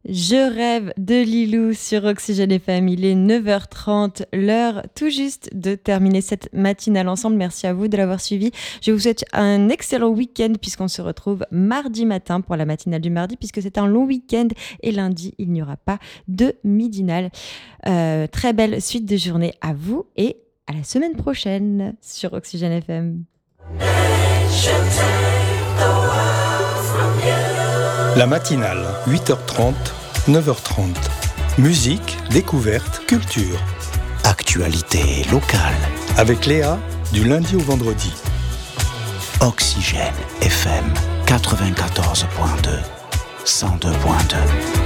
Je rêve de Lilou sur Oxygène FM. Il est 9h30, l'heure tout juste de terminer cette matinale ensemble. Merci à vous de l'avoir suivi. Je vous souhaite un excellent week-end puisqu'on se retrouve mardi matin pour la matinale du mardi puisque c'est un long week-end et lundi, il n'y aura pas de midinale. Très belle suite de journée à vous et à la semaine prochaine sur Oxygène FM. La matinale, 8h30, 9h30. Musique, découverte, culture. Actualité locale. Avec Léa, du lundi au vendredi. Oxygène FM 94.2, 102.2.